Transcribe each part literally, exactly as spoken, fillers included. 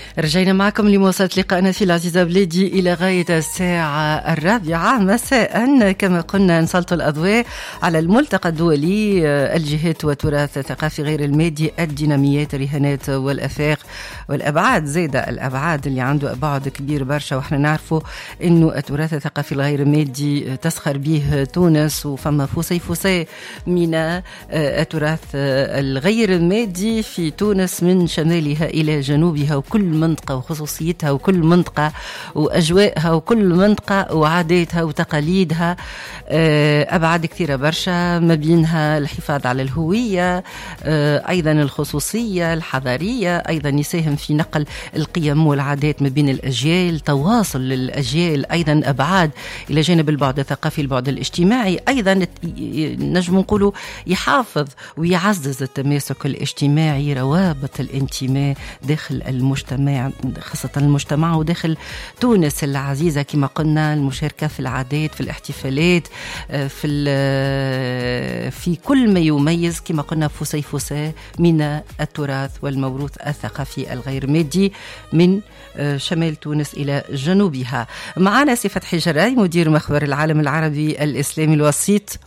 رجعنا معكم لمواصلة لقائنا في العزيزة بلادي إلى غاية الساعة الرابعة مساء. كما قلنا نسلط الأضواء على الملتقى الدولي الجهات والتراث الثقافي غير المادي، الديناميات، الرهانات والأفاق والأبعاد، زيادة الأبعاد اللي عنده أبعاد كبير برشا. وإحنا نعرفوا إنه التراث الثقافي الغير مادي تسخر به تونس، وفما فوسي فوسي من التراث الغير المادي في تونس من شمالها إلى جنوبها، وكل منطقة وخصوصيتها، وكل منطقة وأجواءها، وكل منطقة وعاداتها وتقاليدها. أبعاد كثيرة برشا، ما بينها الحفاظ على الهوية، أيضا الخصوصية الحضارية، أيضا يساهم في نقل القيم والعادات ما بين الأجيال، تواصل الأجيال، أيضا أبعاد إلى جانب البعد الثقافي البعد الاجتماعي، أيضا نجم نقولوا يحافظ ويعزز التماسك الاجتماعي، روابط الانتماء داخل المجتمع، خاصة المجتمع وداخل تونس العزيزة. كما قلنا المشاركة في العادات، في الاحتفالات، في في كل ما يميز كما قلنا فوسي فوسي من التراث والموروث الثقافي الغير مادي من شمال تونس إلى جنوبها. معنا سي فتحي جراي مدير مخبر العالم العربي الإسلامي الوسيط،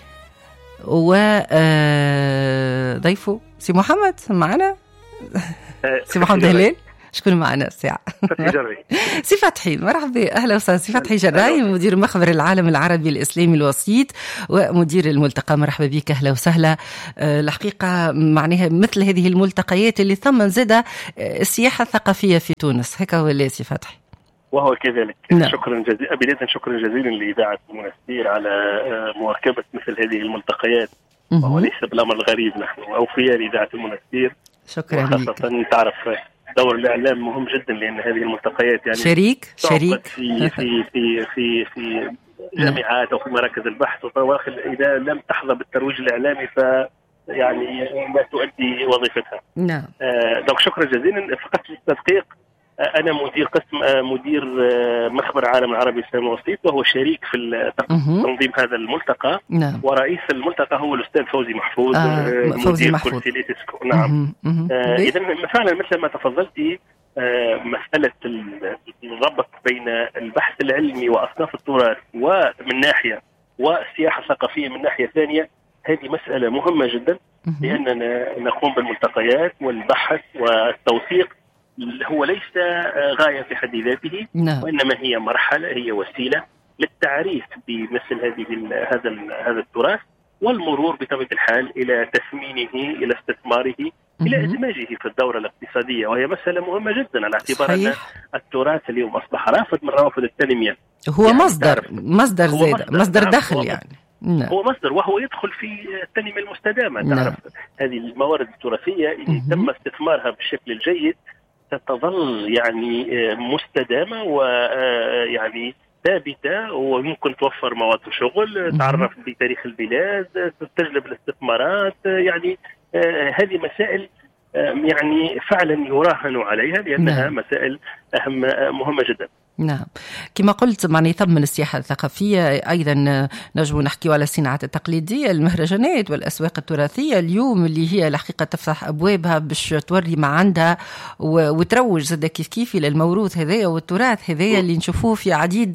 وضيفه سي محمد معنا سي محمد هلال. شكون معنا الساعة؟ فتحي جراي. سي فتحي مرحبا، أهلا وسهلا. سي فتحي جراي مدير مخبر العالم العربي الإسلامي الوسيط ومدير الملتقى، مرحبا بك، أهلا وسهلا. أه الحقيقة معناها مثل هذه الملتقيات اللي ثم زادة السياحة الثقافية في تونس، هكا ولا سي فتحي؟ وهو كذلك. نعم. شكرا جزيلا، بداية شكرا جزيلا لإذاعة المنستير على مواكبة مثل هذه الملتقيات، وهو ليس بالأمر الغريب، نحن أوفياء لإذاعة المنستير. شكرا لك. خاصة تعرف دور الإعلام مهم جدا، لأن هذه الملتقيات يعني شريك شريك في في في في في جامعات أو في مراكز البحث، إذا لم تحظى بالترويج الإعلامي ف يعني لا تؤدي وظيفتها. نعم. آه دونك شكرا جزيلا. فقط للتدقيق، أنا مدير قسم مدير مخبر العالم العربي الإسلامي الوسيط، وهو شريك في تنظيم هذا الملتقى. نعم. ورئيس الملتقى هو الأستاذ فوزي محفوظ. آه فوزي محفوظ. نعم. آه إذن فعلا مثل ما تفضلتي، آه مسألة الربط بين البحث العلمي وأصناف التراث ومن ناحية والسياحة الثقافية من ناحية ثانية، هذه مسألة مهمة جدا، لأننا نقوم بالملتقيات والبحث والتوثيق. هو ليس غاية في حد ذاته، نعم. وإنما هي مرحلة، هي وسيلة للتعريف بمثل هذه هذا هذا التراث، والمرور بطبيعة الحال إلى تثمينه، إلى استثماره، إلى إدماجه في الدورة الاقتصادية، وهي مسألة مهمة جدا على اعتبار أن التراث اليوم أصبح رافد من روافد التنمية. هو يعني مصدر مصدر زيادة، مصدر, مصدر دخل هو يعني. نعم. هو مصدر، وهو يدخل في التنمية المستدامة. نعم. تعرف هذه الموارد التراثية إذا تم استثمارها بالشكل الجيد ستظل يعني مستدامة ويعني ثابتة، ويمكن توفر مواطن شغل، تعرف بتاريخ البلاد، تجلب الاستثمارات. يعني هذه مسائل يعني فعلا يراهن عليها، لأنها نعم. مسائل أهم مهمة جدا. نعم. كما قلت معني ثم من السياحة الثقافية أيضا نجم نحكي على الصناعات التقليدية، المهرجانات والأسواق التراثية اليوم اللي هي الحقيقة تفتح أبوابها باش توري ما عندها وتروج زاد كيف كيف للموروث هذايا والتراث هذايا اللي نشوفوه في عديد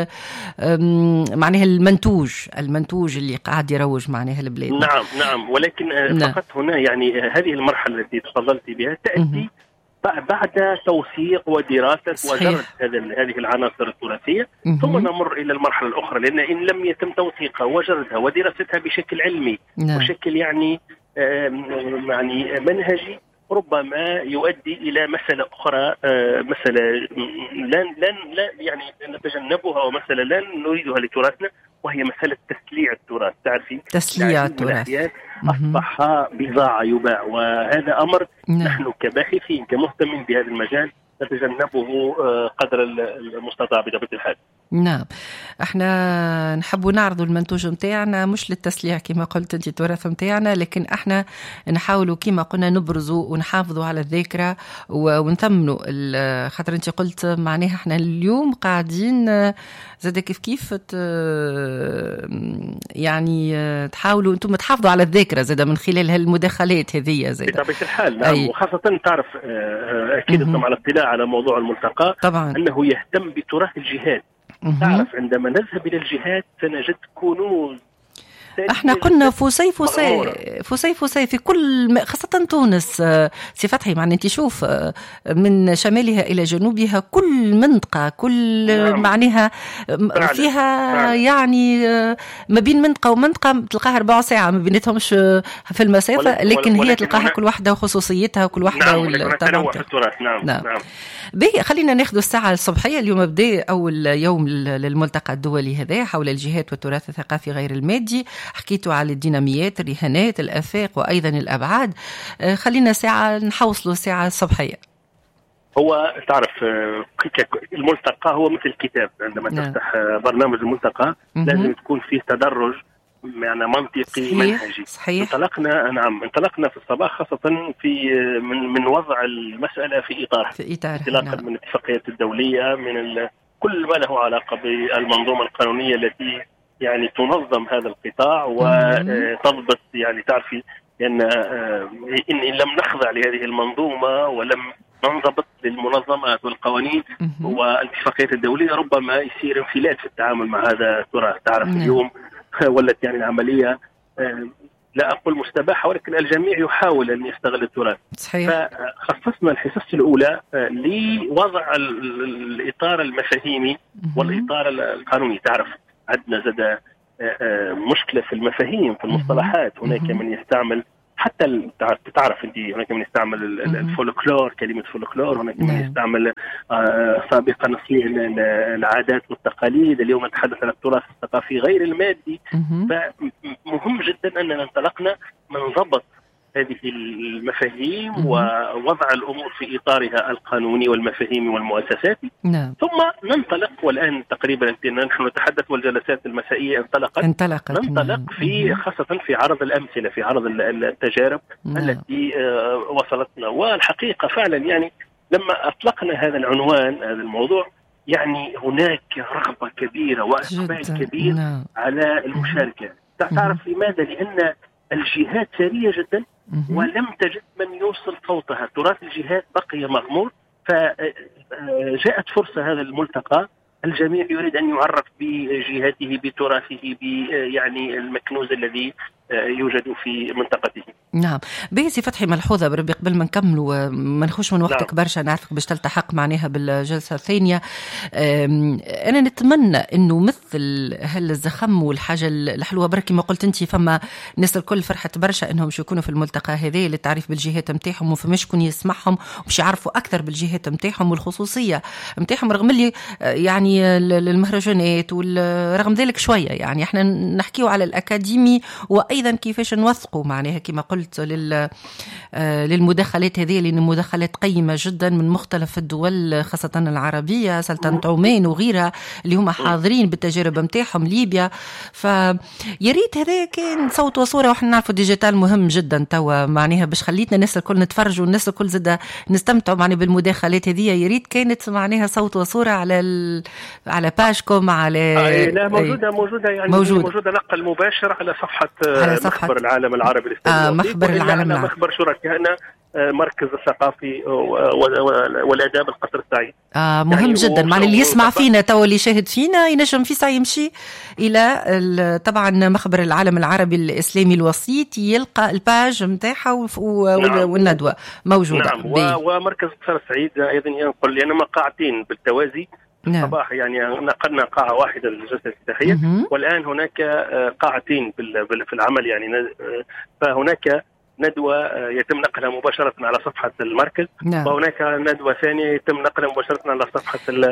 معناها المنتوج المنتوج اللي قاعد يروج معناها البلاد. نعم نعم. ولكن نعم. فقط هنا يعني هذه المرحلة التي تفضلت بها تأتي بعد توثيق ودراسة وجرد هذه العناصر التراثية، ثم نمر إلى المرحلة الأخرى، لأن إن لم يتم توثيقها وجردها ودراستها بشكل علمي نعم. وشكل يعني يعني منهجي، ربما يؤدي إلى مسألة أخرى، مسألة لا لا يعني نتجنبها، ومسألة لا نريدها لتراثنا، وهي مسألة تسليع التراث. تعرفي تسليع التراث أصبح بضاعة يباع، وهذا أمر نعم. نحن كباحثين كمهتمين بهذا المجال نتجنبه قدر المستطاع بطبيعة الحال. نعم، احنا نحبوا نعرضوا المنتوج متاعنا مش للتسليع كما قلت انت التراث متاعنا، لكن احنا نحاولوا كما قلنا نبرزوا ونحافظوا على الذاكره ونثمنوا. خاطر انت قلت معناها احنا اليوم قاعدين زاد كيف كيف يعني تحاولوا انتم تحافظوا على الذاكره زاد من خلال هالمداخلات هذه زاد بطبيعه الحال. نعم، وخاصه تعرف اكيد انتم على اطلاع على موضوع الملتقى طبعا انه يهتم بتراث الجهات. تعرف عندما نذهب إلى الجهات سنجد كنوز. احنا كنا فوسي فوسي فوسي فوسي في كل خاصة تونس سي فتحي. معنى انت شوف من شمالها إلى جنوبها كل منطقة كل نعم. معناها فيها فعلا. يعني ما بين منطقة ومنطقة تلقاها أربع ساعة ما بينتهمش في المسافة، لكن هي تلقاها كل واحدة وخصوصيتها وكل واحدة نعم والتنوع في التراث. نعم نعم, نعم. باهي خلينا ناخذ الساعة الصباحية اليوم. بدأ أول يوم للملتقى الدولي هذا حول الجهات والتراث الثقافي غير المادي. حكيتوا على الديناميات الرهانات الآفاق وأيضا الأبعاد. خلينا ساعة نحوصلوا الساعة الصباحية. هو تعرف الملتقى هو مثل كتاب. عندما نعم. تفتح برنامج الملتقى م-م. لازم تكون فيه تدرج يعني منطقي صحيح. منهجي صحيح. انطلقنا نعم انطلقنا في الصباح خاصة في من من وضع المسألة في إطارها في إطار انطلاقا نعم. من الاتفاقيات الدولية من كل ما له علاقة بالمنظومة القانونية التي يعني تنظم هذا القطاع وتضبط. يعني تعرفي أن إن لم نخضع لهذه المنظومة ولم ننضبط للمنظمات والقوانين والاتفاقيات الدولية ربما يصير انفلات في التعامل مع هذا التراث. تعرف اليوم ولت يعني العملية لا أقول مستباحة ولكن الجميع يحاول أن يستغل التراث. صحيح. فخصصنا الحصص الأولى لوضع الإطار المفاهيمي والإطار القانوني. تعرف عندنا زاد مشكلة في المفاهيم في المصطلحات. هناك من يستعمل حتى تعرف انت هناك من يستعمل الفولكلور كلمة فولكلور. هناك من يستعمل سابقا نصيح العادات والتقاليد. اليوم نتحدث عن التراث الثقافي غير المادي. فمهم جدا أننا انطلقنا من ضبط هذه المفاهيم ووضع الأمور في إطارها القانوني والمفاهيمي والمؤسساتي. نعم. ثم ننطلق والآن تقريبا نحن نتحدث والجلسات المسائية انطلقت انطلقت ننطلق نعم. في خاصة في عرض الأمثلة في عرض التجارب نعم. التي وصلتنا. والحقيقة فعلا يعني لما أطلقنا هذا العنوان هذا الموضوع يعني هناك رغبة كبيرة وإقبال كبير نعم. على المشاركة. تعرف لماذا؟ لأن الجهات ثرية جدا ولم تجد من يوصل صوتها. تراث الجهات بقي مغمور. فجاءت فرصة هذا الملتقى. الجميع يريد أن يعرف بجهاته بتراثه يعني المكنوز الذي يوجد في منطقته. نعم. بيسي فتحي ملحوظة بربي قبل ما نكمل وما نخش من وقتك نعم. برشا نعرفك باش تلتحق معناها بالجلسة الثانية. أنا نتمنى إنه مثل هالزخم والحاجة الحلوة بركي ما قلت أنتي فما الناس الكل فرحت برشا إنهم يكونوا في الملتقى هذا للتعريف بالجهات متاعهم وفماش يكون يسمعهم ومش يعرفوا أكثر بالجهات متاعهم والخصوصية متاعهم. رغم اللي يعني المهرجانات ورغم ذلك شوية يعني احنا نحكيو على الأكاديمي وأيضا كيفاش نوثقوا معناها كما قلت لل للمداخلات هذه لأن مداخلات قيمة جدا من مختلف الدول خاصة العربية سلطنة عمان وغيرها اللي هم حاضرين بالتجارب متاعهم ليبيا. فيريت هذا كان صوت وصورة وإحنا نعرفوا الديجيتال مهم جدا توا معناها باش خليتنا الناس الكل نتفرجوا والناس الكل زاد نستمتعوا معناها بالمداخلات هذه. يريت كانت معناها صوت وصورة على ال... على باشكم على آه لا موجودة موجودة يعني موجودة, موجودة نقل مباشر على صفحة, على صفحة مخبر العالم العربي الإسلامي. آه مخبر العالم العربي. مخبر شركائنا مركز الثقافي والآداب القصر السعيد. آه مهم يعني جدا معنى اللي يسمع فينا تو اللي يشاهد فينا ينجم في ساعة يمشي إلى طبعا مخبر العالم العربي الإسلامي الوسيط يلقى الباج متاعها نعم. والندوة موجودة. نعم. ومركز القصر السعيد أيضا ينقل لأن مقاعتين بالتوازي. نعم. الصباح يعني نقلنا قاعة واحدة للجلسة الافتتاحية والآن هناك قاعتين في العمل يعني فهناك ندوة يتم نقلها مباشرة على صفحة المركز. نعم. وهناك ندوة ثانية يتم نقلها مباشرة على صفحة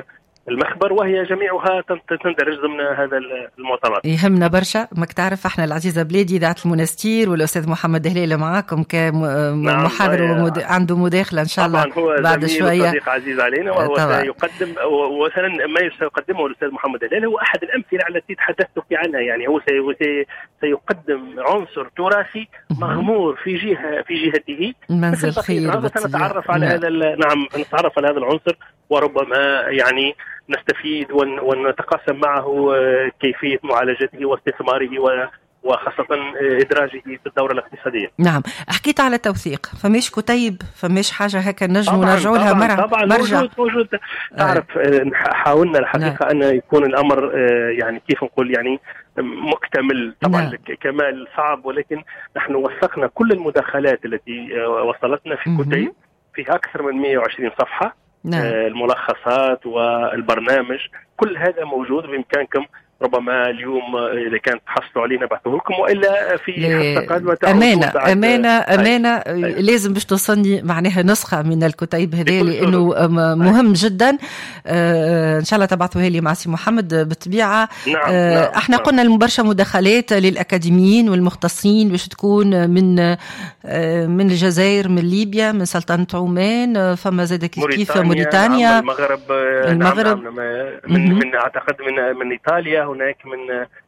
المخبر، وهي جميعها تندرج ضمن هذا المؤتمر. يهمنا برشا ماك تعرف احنا العزيزة بلادي إذاعة المنستير والأستاذ محمد هليل معاكم كمحاضر نعم ومد... عنده مداخلة إن شاء الله بعد شوية. صديق عزيز علينا وهو طبعا. سيقدم ومثلا ما سيقدمه الأستاذ محمد هليل هو أحد الأمثلة التي تحدثت عنها، يعني هو سي... سيقدم عنصر تراثي مغمور في جهة في جهته منزل خير نتعرف على هذا نعم نتعرف على هذا العنصر، وربما يعني نستفيد ونتقاسم معه كيفية معالجته واستثماره وخاصة إدراجه في الدورة الاقتصادية. نعم، حكيت على توثيق، فماش كتيب فماش حاجة هكا نجم ونرجعوا لها مرة طبعا مرجع. موجود موجود تعرف آه. حاولنا الحقيقة نعم. أن يكون الأمر آه يعني كيف نقول يعني مكتمل طبعا نعم. كمال صعب، ولكن نحن وثقنا كل المداخلات التي آه وصلتنا في كتيب فيها أكثر من مئة وعشرين صفحة. نعم. آه الملخصات والبرنامج كل هذا موجود، بإمكانكم ربما اليوم إذا كانت تحصلوا علينا بعثوه لكم، وإلا في حصة قادمة. أمانة أمانة أمانة أي. لازم باش توصلني معناها نسخة من الكتيب هذا لأنه مهم جدا. آه إن شاء الله تبعثوها لي مع سي محمد بالطبيعة. نعم. آه نعم. احنا نعم. قلنا المبرشة مداخلات للأكاديميين والمختصين باش تكون من آه من الجزائر، من ليبيا، من سلطنة عمان، آه فما زاد كيف موريتانيا، المغرب المغرب نعم من, من أعتقد من من إيطاليا، هناك من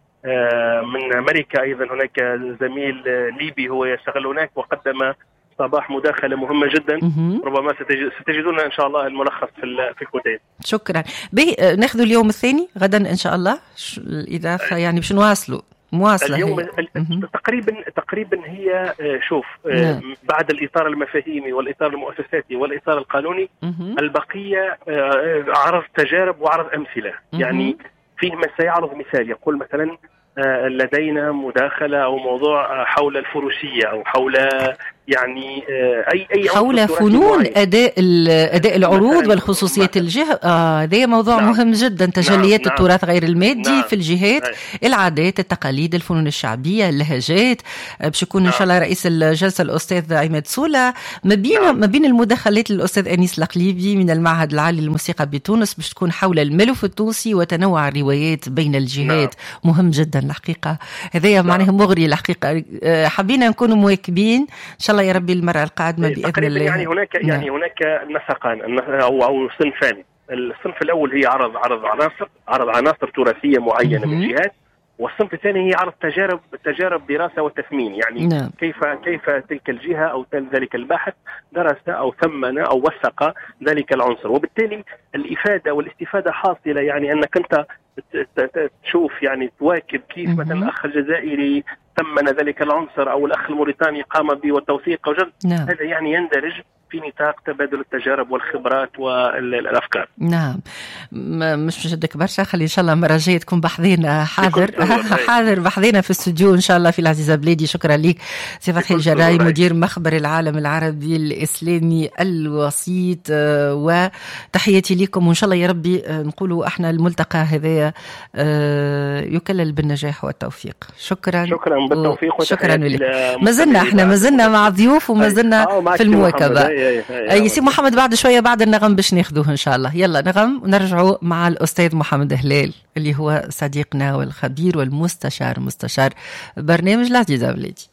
من أمريكا أيضا هناك زميل ليبي هو يشتغل هناك وقدم صباح مداخلة مهمة جدا. ربما ستجدون إن شاء الله الملخص في في الكتاب. شكرا. ناخذ اليوم الثاني غدا إن شاء الله الإضافة يعني باش نواصلوا مواصلة اليوم هي. تقريبا تقريبا هي شوف نعم. بعد الإطار المفاهيمي والإطار المؤسساتي والإطار القانوني مم. البقية عرض تجارب وعرض أمثلة. مم. يعني فيه ما سيعرض مثال يقول مثلا لدينا مداخلة أو موضوع حول الفروسية أو حول يعني أي أي حول فنون أداء أداء العروض والخصوصيات الجهة. آه هذا موضوع نعم. مهم جدا. تجليات نعم. التراث غير المادي نعم. في الجهات نعم. العادات، التقاليد، الفنون الشعبية، اللهجات. باش يكون نعم. إن شاء الله رئيس الجلسة الأستاذ عماد سولا. ما بين نعم. ما بين المداخلات للأستاذ أنيس القليبي من المعهد العالي للموسيقى بتونس باش تكون حول الملف التونسي وتنوع الروايات بين الجهات. نعم. مهم جدا الحقيقة. هذا نعم. معناه مغري الحقيقة. حبينا نكونوا مواكبين إن شاء الله يا ربي المرة القادمة بإذن الله. يعني هناك نعم. يعني هناك نسقان أو أو صنفان. الصنف الأول هي عرض عرض عناصر عرض عناصر تراثية معينة من جهات، والصنف الثاني هي عرض تجارب تجارب دراسة وتثمين. يعني نعم. كيف كيف تلك الجهة أو ذلك الباحث درس أو ثمن أو وثق ذلك العنصر، وبالتالي الإفادة والاستفادة حاصلة. يعني أنك أنت تشوف يعني تواكب كيف مثلا الأخ الجزائري ثمن ذلك العنصر أو الأخ الموريتاني قام به والتوثيق وجد. نعم. هذا يعني يندرج في نطاق تبادل التجارب والخبرات والأفكار. نعم. مش مشدك برشا، خلي إن شاء الله مرة جاية تكون بحضينا حاضر حاضر بحضينا في الاستوديو إن شاء الله في العزيزة بلادي. شكرا لك سي فتحي الجراي مدير مخبر العالم العربي الإسلامي الوسيط، وتحياتي لكم وإن شاء الله يا ربي نقولوا احنا الملتقى هذا يكلل بالنجاح والتوفيق. شكرا شكرا بالتوفيق شكرا لك. ما زلنا احنا ما زلنا مع ضيوف وما زلنا في المواكبة. أي سي محمد بعد شوية بعد النغم باش ناخذوه إن شاء الله. يلا نغم ونرجعوا مع الأستاذ محمد هلال اللي هو صديقنا والخبير والمستشار مستشار برنامج العزيزة بلادي.